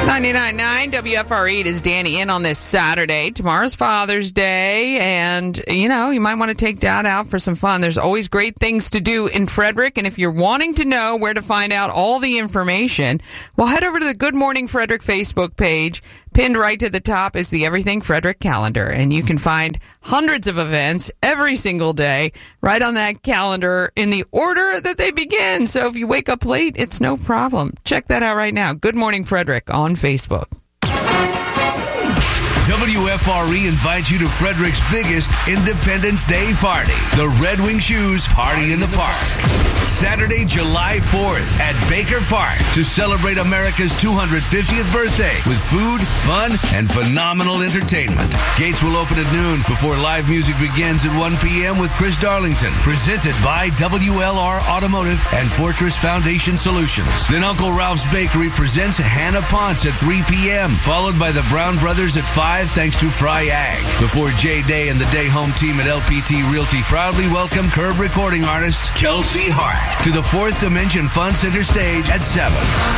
99.9 WFRE. It is Danny in on this Saturday. Tomorrow's Father's Day, and, you might want to take Dad out for some fun. There's always great things to do in Frederick, and if you're wanting to know where to find out all the information, well, head over to the Good Morning Frederick Facebook page. Pinned right to the top is the Everything Frederick calendar, and you can find hundreds of events every single day right on that calendar in the order that they begin. So if you wake up late, it's no problem. Check that out right now. Good Morning Frederick on Facebook. WFRE invites you to Frederick's biggest Independence Day party, the Red Wing Shoes Party in the Park. Saturday, July 4th at Baker Park to celebrate America's 250th birthday with food, fun, and phenomenal entertainment. Gates will open at noon before live music begins at 1 p.m. with Chris Darlington, presented by WLR Automotive and Fortress Foundation Solutions. Then Uncle Ralph's Bakery presents Hannah Ponce at 3 p.m., followed by the Brown Brothers at 5 thanks to Fry Ag. Before Jay Day and the Day Home team at LPT Realty proudly welcome Curb recording artist Kelsey Hart to the Fourth Dimension Fun Center stage at 7.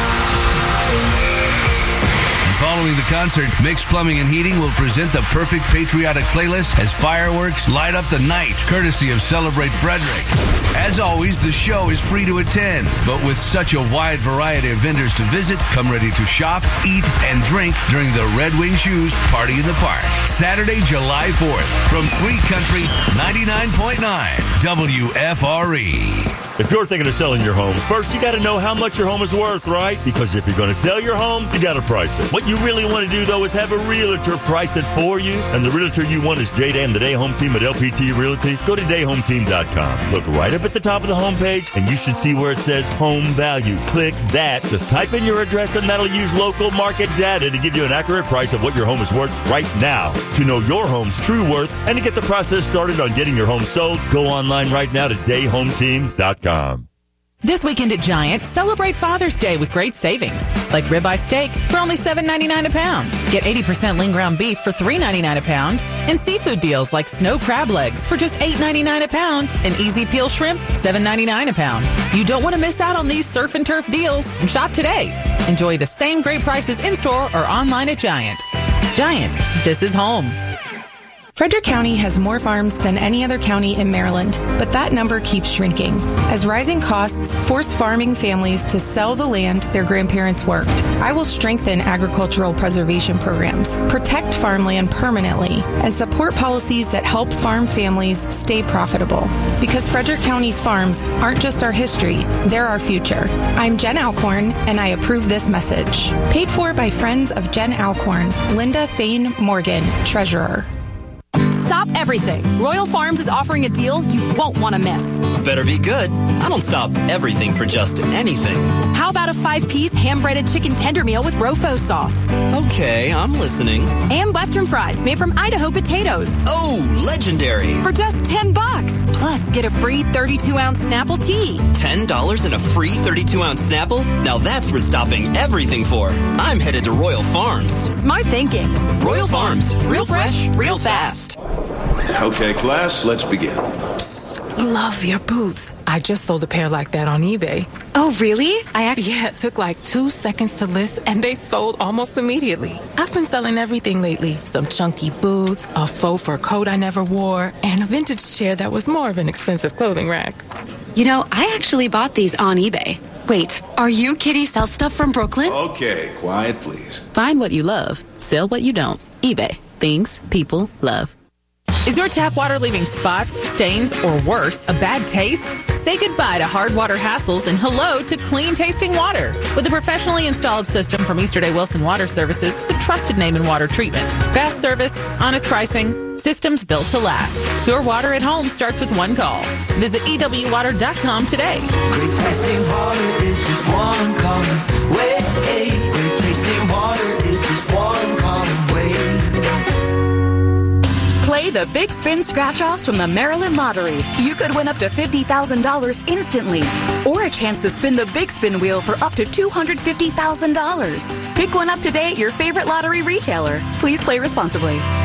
Following the concert, Mixed Plumbing and Heating will present the perfect patriotic playlist as fireworks light up the night, courtesy of Celebrate Frederick. As always, the show is free to attend, but with such a wide variety of vendors to visit, come ready to shop, eat, and drink during the Red Wing Shoes Party in the Park. Saturday, July 4th, from Free Country 99.9 WFRE. If you're thinking of selling your home, first you got to know how much your home is worth, right? Because if you're going to sell your home, you got to price it. What you really want to do, though, is have a realtor price it for you. And the realtor you want is J-Day and the Day Home Team at LPT Realty. Go to dayhometeam.com. Look right up at the top of the homepage, and you should see where it says Home Value. Click that. Just type in your address, and that'll use local market data to give you an accurate price of what your home is worth right now. To know your home's true worth and to get the process started on getting your home sold, go online right now to dayhometeam.com. This weekend at Giant, celebrate Father's Day with great savings, like ribeye steak for only $7.99 a pound. Get 80% lean ground beef for $3.99 a pound, and seafood deals like snow crab legs for just $8.99 a pound, and easy peel shrimp $7.99 a pound. You don't want to miss out on these surf and turf deals, and shop today. Enjoy the same great prices in-store or online at Giant. Giant, this is home. Frederick County has more farms than any other county in Maryland, but that number keeps shrinking as rising costs force farming families to sell the land their grandparents worked. I will strengthen agricultural preservation programs, protect farmland permanently, and support policies that help farm families stay profitable. Because Frederick County's farms aren't just our history, they're our future. I'm Jen Alcorn, and I approve this message. Paid for by Friends of Jen Alcorn. Linda Thane Morgan, Treasurer. Stop everything. Royal Farms is offering a deal you won't want to miss. Better be good. I don't stop everything for just anything. How about a 5-piece hand-breaded chicken tender meal with Rofo sauce? Okay, I'm listening. And Western fries made from Idaho potatoes. Oh, legendary. For just $10. Plus, get a free 32-ounce Snapple tea. $10 and a free 32-ounce Snapple? Now that's worth stopping everything for. I'm headed to Royal Farms. Smart thinking. Royal Farms. Real fresh, real fast. Okay, class, let's begin. Psst, love your boots. I just sold a pair like that on eBay. Oh, really? Yeah, it took like 2 seconds to list, and they sold almost immediately. I've been selling everything lately. Some chunky boots, a faux fur coat I never wore, and a vintage chair that was more of an expensive clothing rack. You know, I actually bought these on eBay. Wait, are you Kitty Sell Stuff from Brooklyn? Okay, quiet, please. Find what you love. Sell what you don't. eBay. Things people love. Is your tap water leaving spots, stains, or worse, a bad taste? Say goodbye to hard water hassles and hello to clean tasting water. With a professionally installed system from Easterday Wilson Water Services, the trusted name in water treatment. Fast service, honest pricing, systems built to last. Your water at home starts with one call. Visit EWWater.com today. Great tasting water is just one call away. Great tasting water is just one call away. Play the Big Spin Scratch-Offs from the Maryland Lottery. You could win up to $50,000 instantly. Or a chance to spin the Big Spin wheel for up to $250,000. Pick one up today at your favorite lottery retailer. Please play responsibly.